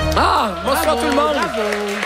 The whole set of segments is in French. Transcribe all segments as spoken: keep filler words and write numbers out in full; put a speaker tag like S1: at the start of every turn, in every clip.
S1: Ah, bonsoir
S2: Bravo,
S1: tout le monde.
S2: Bravo.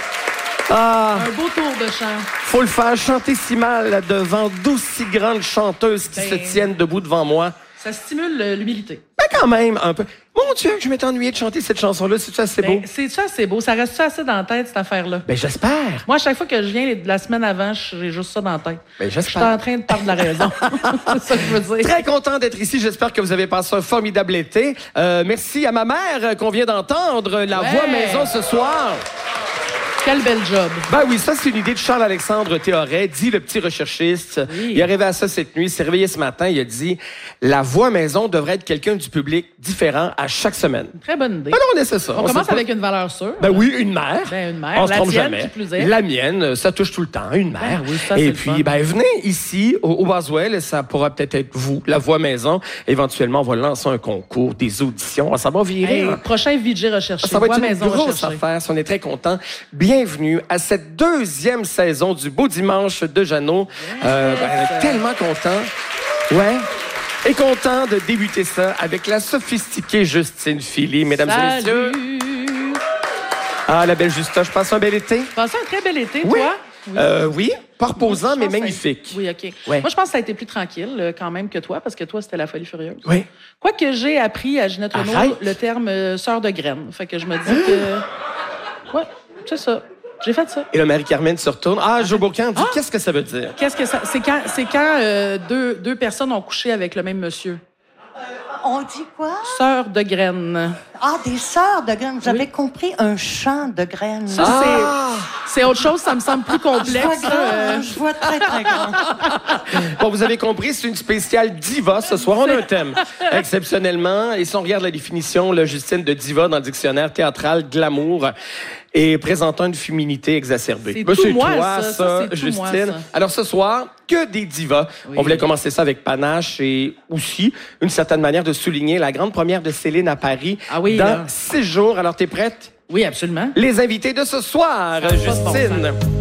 S1: Ah,
S2: Un beau tour de chant.
S1: faut le faire chanter si mal devant d'aussi grandes chanteuses qui
S2: Ben-
S1: se tiennent debout devant moi.
S2: Ça stimule euh, l'humilité.
S1: Ben quand même, un peu. Mon Dieu, que je m'étais ennuyé de chanter cette chanson-là. C'est-tu assez beau?
S2: Ben, c'est ça, c'est beau. Ça reste ça assez dans la tête, cette affaire-là.
S1: Ben j'espère.
S2: Moi, à chaque fois que je viens la semaine avant, j'ai juste ça dans la tête.
S1: Ben
S2: Je suis
S1: j'espère.
S2: en train de perdre la raison. C'est ça que je veux dire.
S1: Très content d'être ici. J'espère que vous avez passé un formidable été. Euh, merci à ma mère euh, qu'on vient d'entendre. La
S2: Ouais.
S1: voix maison ce soir.
S2: Quel bel job.
S1: Ben oui, ça, c'est une idée de Charles-Alexandre Théoret, dit le petit recherchiste.
S2: Oui.
S1: Il est arrivé à ça cette nuit, il s'est réveillé ce matin, il a dit « La voix maison devrait être quelqu'un du public différent à chaque semaine.
S2: Très bonne idée. »
S1: Alors, on essaie ça.
S2: On,
S1: sait
S2: commence
S1: pas.
S2: avec une valeur sûre.
S1: Ben oui, une mère.
S2: Ben, une mère.
S1: On se
S2: La
S1: trompe
S2: tienne,
S1: jamais.
S2: qui plus est.
S1: La mienne, ça touche tout le temps, une mère.
S2: Ben oui, ça, c'est
S1: Et
S2: le
S1: puis,
S2: fun.
S1: ben venez ici, au, au Boswell, ça pourra peut-être être vous, la voix maison. Éventuellement, on va lancer un concours, des auditions. Ça va virer.
S2: Hey,
S1: hein.
S2: prochain V J recherché.
S1: Ça va
S2: Voix
S1: être une
S2: maison
S1: grosse
S2: recherchée.
S1: affaire. On est très contents. Bienvenue à cette deuxième saison du Beau Dimanche de Jeannot. Euh, ben, on est tellement contents. Ouais. Et content de débuter ça avec la sophistiquée Justine Philly, mesdames et messieurs.
S2: Salut!
S1: Ah, la belle Justa, je passe un bel été.
S2: Passez un très bel été,
S1: Oui.
S2: toi?
S1: Euh, oui, pas reposant,
S2: Moi, je
S1: mais
S2: pense que ça a-
S1: magnifique.
S2: Oui, OK.
S1: Ouais.
S2: Moi, je pense que ça a été plus tranquille euh, quand même que toi, parce que toi, c'était la folie furieuse.
S1: Oui.
S2: Quoique j'ai appris à Ginette Renault
S1: Arrête.
S2: le terme euh, sœur de graine. Fait que je me dis que... Ouais, c'est ça. J'ai fait ça.
S1: Et là, Marie-Carmen se retourne. Ah, Joe Bocan dit, qu'est-ce que ça veut dire?
S2: Qu'est-ce que ça... C'est quand, c'est quand euh, deux, deux personnes ont couché avec le même monsieur.
S3: On dit quoi?
S2: Sœur de graine.
S3: Ah, des sœurs de graines. J'avais
S2: Oui.
S3: compris un champ de graines.
S2: Ça,
S1: Ah!
S2: c'est, c'est autre chose, ça me semble plus
S3: je vois
S2: complexe.
S3: grand,
S2: là, euh.
S3: hein, je vois très, très grand.
S1: Bon, vous avez compris, c'est une spéciale diva ce soir. On a un thème, exceptionnellement. Et si on regarde la définition, là, Justine, de diva dans le dictionnaire théâtral glamour, et présentant une féminité exacerbée.
S2: C'est
S1: Ben,
S2: tout moi,
S1: toi,
S2: ça. Ça, c'est tout
S1: Justine.
S2: moi, ça.
S1: Alors, ce soir, que des divas.
S2: Oui.
S1: On voulait commencer ça avec panache et aussi, une certaine manière de souligner la grande première de Céline à Paris
S2: Ah oui,
S1: dans
S2: là.
S1: six jours. Alors, t'es prête?
S2: Oui, absolument.
S1: Les invités de ce soir,
S2: Ça a pas de bon
S1: Justine.
S2: sens.